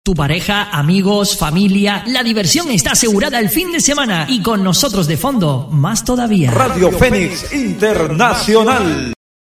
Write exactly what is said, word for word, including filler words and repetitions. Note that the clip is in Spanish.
Tu pareja, amigos, familia, la diversión está asegurada el fin de semana y con nosotros de fondo, más todavía. Radio Fénix Internacional.